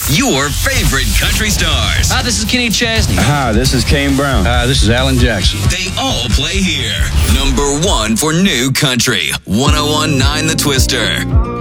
Your favorite country stars. Hi, this is Kenny Chesney. Hi, this is Kane Brown. Hi, this is Alan Jackson. They all play here. Number one for new country. 101.9 The Twister.